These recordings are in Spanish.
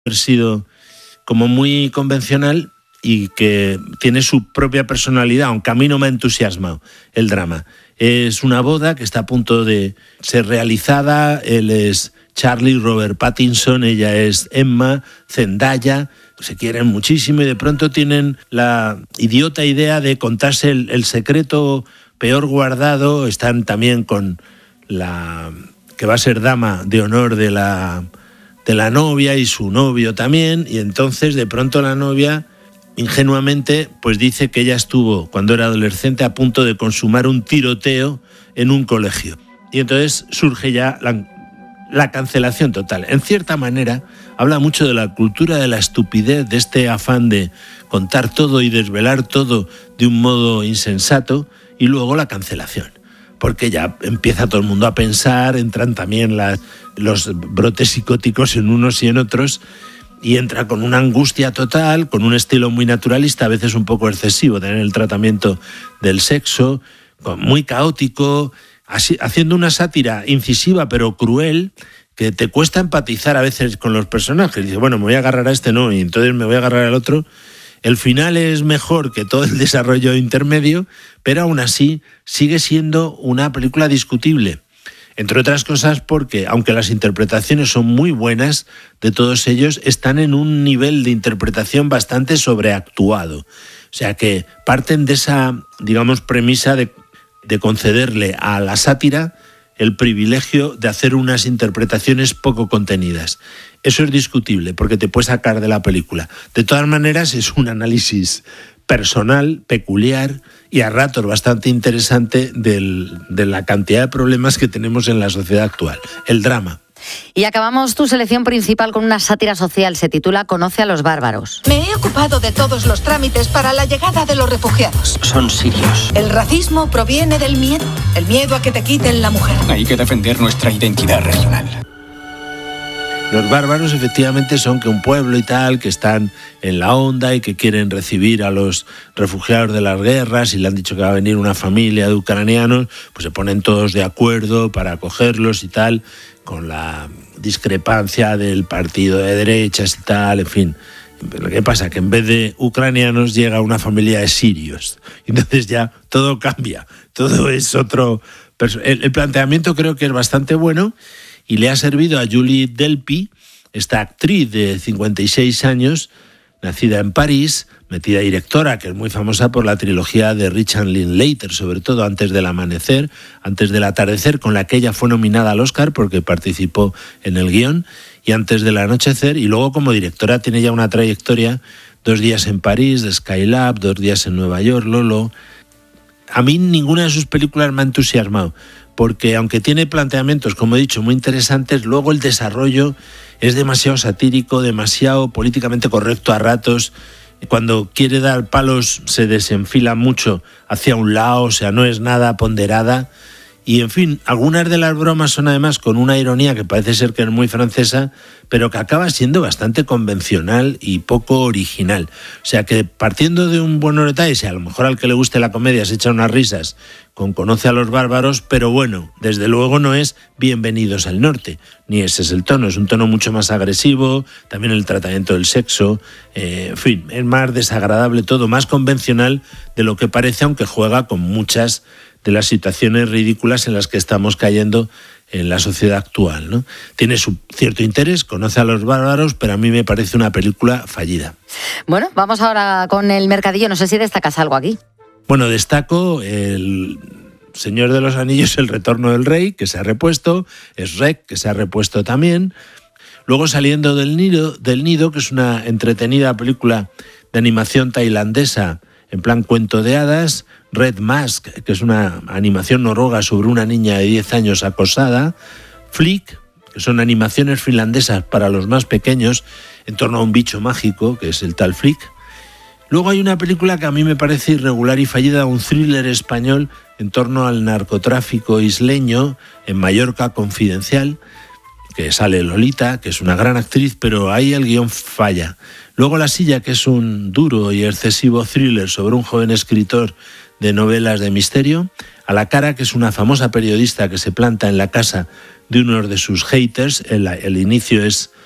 haber sido como muy convencional y que tiene su propia personalidad, aunque a mí no me ha entusiasmado el drama. Es una boda que está a punto de ser realizada, él es Charlie, Robert Pattinson, ella es Emma, Zendaya, se quieren muchísimo y de pronto tienen la idiota idea de contarse el secreto peor guardado. Están también con la que va a ser dama de honor de la novia y su novio también, y entonces de pronto la novia ingenuamente pues dice que ella estuvo cuando era adolescente a punto de consumar un tiroteo en un colegio, y entonces surge ya la cancelación total. En cierta manera habla mucho de la cultura de la estupidez, de este afán de contar todo y desvelar todo de un modo insensato, y luego la cancelación, porque ya empieza todo el mundo a pensar, entran también los brotes psicóticos en unos y en otros, y entra con una angustia total, con un estilo muy naturalista, a veces un poco excesivo, también el tratamiento del sexo, muy caótico, haciendo una sátira incisiva pero cruel, que te cuesta empatizar a veces con los personajes. Dices, bueno, me voy a agarrar a este, no, y entonces me voy a agarrar al otro. El final es mejor que todo el desarrollo intermedio, pero aún así sigue siendo una película discutible. Entre otras cosas porque, aunque las interpretaciones son muy buenas de todos ellos, están en un nivel de interpretación bastante sobreactuado. O sea que parten de esa, digamos, premisa de concederle a la sátira el privilegio de hacer unas interpretaciones poco contenidas. Eso es discutible porque te puede sacar de la película. De todas maneras, es un análisis personal, peculiar y a ratos bastante interesante de la cantidad de problemas que tenemos en la sociedad actual. El drama. Y acabamos tu selección principal con una sátira social. Se titula Conoce a los bárbaros. Me he ocupado de todos los trámites para la llegada de los refugiados. Son sirios. El racismo proviene del miedo. El miedo a que te quiten la mujer. Hay que defender nuestra identidad regional. Los bárbaros efectivamente son que un pueblo y tal, que están en la onda y que quieren recibir a los refugiados de las guerras, y le han dicho que va a venir una familia de ucranianos, pues se ponen todos de acuerdo para acogerlos y tal, con la discrepancia del partido de derechas y tal, en fin. Lo que pasa es que en vez de ucranianos llega una familia de sirios. Entonces ya todo cambia, todo es otro. El planteamiento creo que es bastante bueno y le ha servido a Julie Delpy, esta actriz de 56 años, nacida en París, metida directora, que es muy famosa por la trilogía de Richard Linklater, sobre todo Antes del amanecer, Antes del atardecer, con la que ella fue nominada al Oscar porque participó en el guión, y Antes del anochecer, y luego como directora tiene ya una trayectoria, 2 días en París, de Skylab, 2 días en Nueva York, Lolo. A mí ninguna de sus películas me ha entusiasmado, porque aunque tiene planteamientos, como he dicho, muy interesantes, luego el desarrollo es demasiado satírico, demasiado políticamente correcto a ratos. Cuando quiere dar palos se desenfila mucho hacia un lado, o sea, no es nada ponderada. Y, en fin, algunas de las bromas son además con una ironía que parece ser que es muy francesa, pero que acaba siendo bastante convencional y poco original. O sea que partiendo de un buen detalle, si a lo mejor al que le guste la comedia se echa unas risas con Conoce a los bárbaros, pero bueno, desde luego no es Bienvenidos al Norte, ni ese es el tono, es un tono mucho más agresivo, también el tratamiento del sexo, en fin, es más desagradable todo, más convencional de lo que parece, aunque juega con muchas de las situaciones ridículas en las que estamos cayendo en la sociedad actual, ¿no? Tiene su cierto interés, Conoce a los bárbaros, pero a mí me parece una película fallida. Bueno, vamos ahora con el mercadillo. No sé si destacas algo aquí. Bueno, destaco El Señor de los Anillos, El Retorno del Rey, que se ha repuesto, es Rec, que se ha repuesto también. Luego Saliendo del Nido, que es una entretenida película de animación tailandesa en plan cuento de hadas. Red Mask, que es una animación noruega sobre una niña de 10 años acosada. Flick, que son animaciones finlandesas para los más pequeños en torno a un bicho mágico, que es el tal Flick. Luego hay una película que a mí me parece irregular y fallida, un thriller español en torno al narcotráfico isleño en Mallorca Confidencial, que sale Lolita, que es una gran actriz, pero ahí el guión falla. Luego La Silla, que es un duro y excesivo thriller sobre un joven escritor de novelas de misterio. A la Cara, que es una famosa periodista que se planta en la casa de uno de sus haters. El inicio es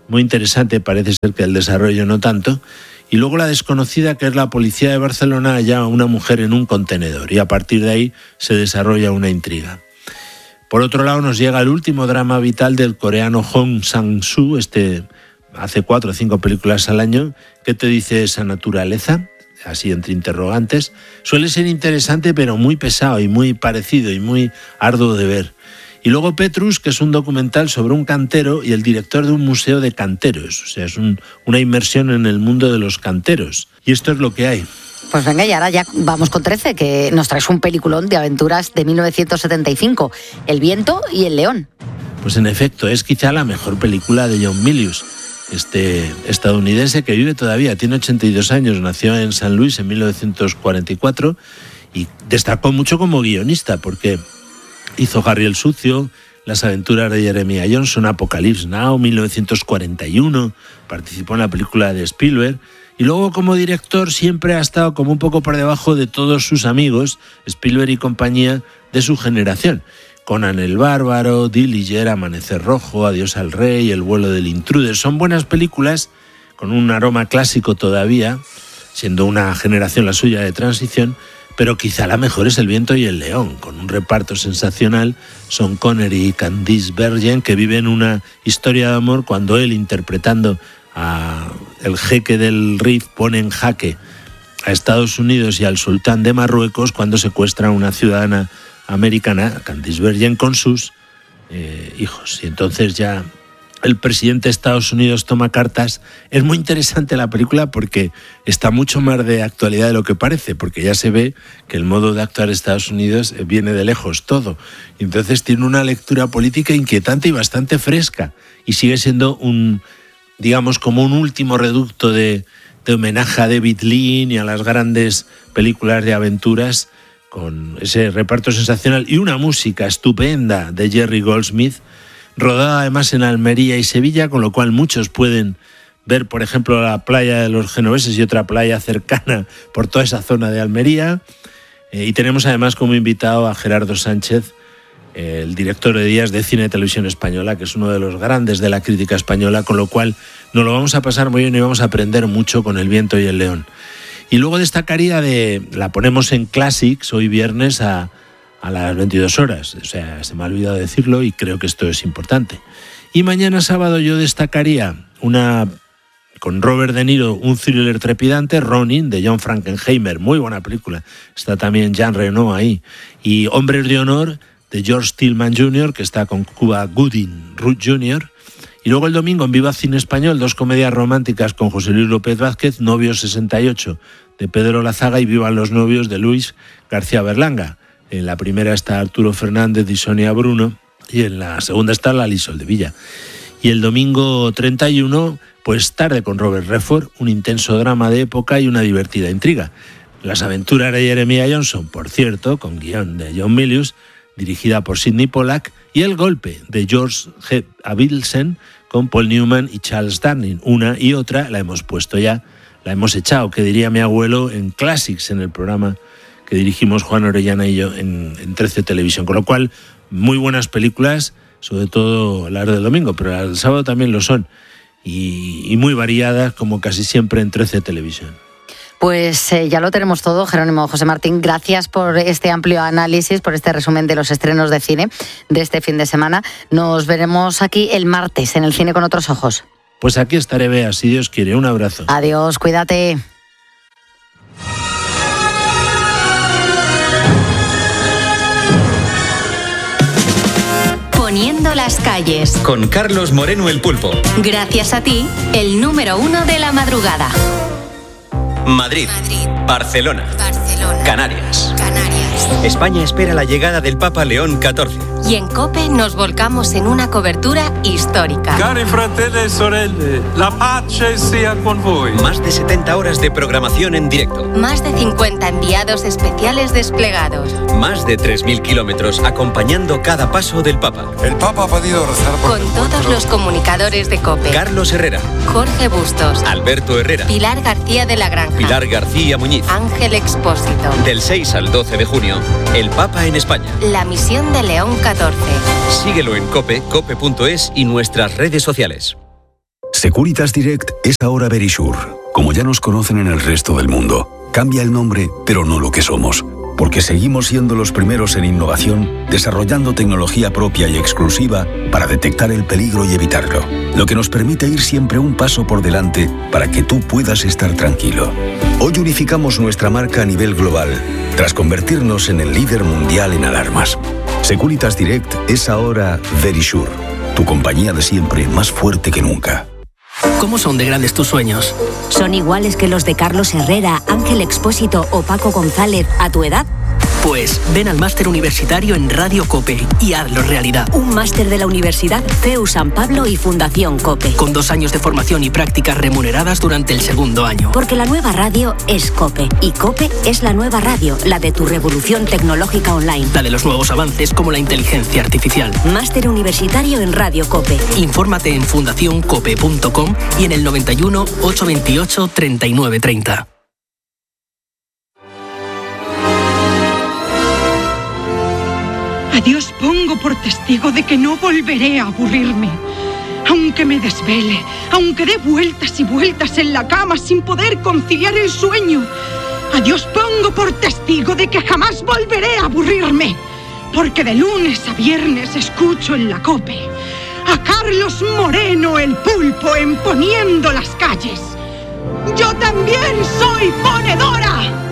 muy interesante, parece ser que el desarrollo no tanto. Y luego La desconocida, que es la policía de Barcelona, halla a una mujer en un contenedor, y a partir de ahí se desarrolla una intriga. Por otro lado, nos llega el último drama vital del coreano Hong Sang-soo, hace 4 o 5 películas al año. ¿Qué te dice esa naturaleza? Así entre interrogantes. Suele ser interesante, pero muy pesado y muy parecido y muy arduo de ver. Y luego Petrus, que es un documental sobre un cantero y el director de un museo de canteros. O sea, es una inmersión en el mundo de los canteros. Y esto es lo que hay. Pues venga, y ahora ya vamos con 13, que nos traes un peliculón de aventuras de 1975, El viento y el león. Pues en efecto, es quizá la mejor película de John Milius, este estadounidense que vive todavía, tiene 82 años, nació en San Luis en 1944 y destacó mucho como guionista porque hizo Harry el Sucio, Las aventuras de Jeremiah Johnson, Apocalypse Now, 1941, participó en la película de Spielberg. Y luego como director siempre ha estado como un poco por debajo de todos sus amigos, Spielberg y compañía de su generación. Conan el Bárbaro, Dillinger, Amanecer Rojo, Adiós al Rey, El vuelo del intruder. Son buenas películas con un aroma clásico todavía, siendo una generación la suya de transición, pero quizá la mejor es El viento y el león, con un reparto sensacional, Sean Connery y Candice Bergen, que viven una historia de amor cuando él, interpretando el jeque del Rif, pone en jaque a Estados Unidos y al sultán de Marruecos cuando secuestra a una ciudadana americana, Candice Bergen, con sus hijos. Y entonces ya el presidente de Estados Unidos toma cartas. Es muy interesante la película porque está mucho más de actualidad de lo que parece, porque ya se ve que el modo de actuar de Estados Unidos viene de lejos todo. Y entonces tiene una lectura política inquietante y bastante fresca. Y sigue siendo digamos, como un último reducto de homenaje a David Lean y a las grandes películas de aventuras, con ese reparto sensacional y una música estupenda de Jerry Goldsmith, rodada además en Almería y Sevilla, con lo cual muchos pueden ver, por ejemplo, la playa de los Genoveses y otra playa cercana por toda esa zona de Almería. Y tenemos además como invitado a Gerardo Sánchez, el director de Días de Cine y Televisión Española, que es uno de los grandes de la crítica española, con lo cual nos lo vamos a pasar muy bien y vamos a aprender mucho con El viento y el león. Y luego destacaría la ponemos en Classics hoy viernes a las 22 horas, o sea, se me ha olvidado decirlo y creo que esto es importante. Y mañana sábado yo destacaría con Robert De Niro, un thriller trepidante, Ronin, de John Frankenheimer, muy buena película, está también Jean Reno ahí, y Hombres de Honor, de George Tillman Jr., que está con Cuba Gooding Jr., y luego el domingo en Viva Cine Español, 2 comedias románticas con José Luis López Vázquez, Novios 68, de Pedro Lazaga, y Vivan los novios, de Luis García Berlanga. En la primera está Arturo Fernández y Sonia Bruno, y en la segunda está Lali Soldevilla. Y el domingo 31, pues Tarde con Robert Redford, un intenso drama de época y una divertida intriga. Las aventuras de Jeremiah Johnson, por cierto, con guión de John Milius, dirigida por Sidney Pollack, y El golpe, de George G. Avildsen, con Paul Newman y Charles Darning. Una y otra la hemos puesto ya, la hemos echado, que diría mi abuelo, en Classics, en el programa que dirigimos Juan Orellana y yo en 13 Televisión. Con lo cual, muy buenas películas, sobre todo las del domingo, pero las del sábado también lo son, y muy variadas, como casi siempre en 13 Televisión. Pues ya lo tenemos todo, Jerónimo. José Martín, gracias por este amplio análisis, por este resumen de los estrenos de cine de este fin de semana. Nos veremos aquí el martes en El cine con otros ojos. Pues aquí estaré, Bea, si Dios quiere. Un abrazo. Adiós, cuídate. Poniendo las calles. Con Carlos Moreno el Pulpo. Gracias a ti, el número 1 de la madrugada. Madrid. Barcelona. Canarias. España espera la llegada del Papa León XIV. Y en COPE nos volcamos en una cobertura histórica. Cari fratelli e sorelle, la pace sia con voi. Más de 70 horas de programación en directo. Más de 50 enviados especiales desplegados. Más de 3.000 kilómetros acompañando cada paso del Papa. El Papa ha podido rezar por Con todos los comunicadores de COPE. Carlos Herrera. Jorge Bustos. Alberto Herrera. Pilar García de la Granja. Pilar García Muñiz. Ángel Expósito. Del 6 al 12 de junio, el Papa en España. La misión de León XIV. Síguelo en COPE, cope.es y nuestras redes sociales. Securitas Direct es ahora Verisure. Como ya nos conocen en el resto del mundo, cambia el nombre, pero no lo que somos. Porque seguimos siendo los primeros en innovación, desarrollando tecnología propia y exclusiva para detectar el peligro y evitarlo. Lo que nos permite ir siempre un paso por delante para que tú puedas estar tranquilo. Hoy unificamos nuestra marca a nivel global, tras convertirnos en el líder mundial en alarmas. Securitas Direct es ahora Verisure, tu compañía de siempre más fuerte que nunca. ¿Cómo son de grandes tus sueños? ¿Son iguales que los de Carlos Herrera, Ángel Expósito o Paco González a tu edad? Pues ven al máster universitario en Radio COPE y hazlo realidad. Un máster de la Universidad CEU San Pablo y Fundación COPE. Con 2 años de formación y prácticas remuneradas durante el segundo año. Porque la nueva radio es COPE. Y COPE es la nueva radio, la de tu revolución tecnológica online. La de los nuevos avances como la inteligencia artificial. Máster universitario en Radio COPE. Infórmate en fundacioncope.com y en el 91 828 3930. A Dios pongo por testigo de que no volveré a aburrirme. Aunque me desvele, aunque dé vueltas y vueltas en la cama sin poder conciliar el sueño. A Dios pongo por testigo de que jamás volveré a aburrirme. Porque de lunes a viernes escucho en la COPE a Carlos Moreno el Pulpo en Poniendo las Calles. ¡Yo también soy ponedora!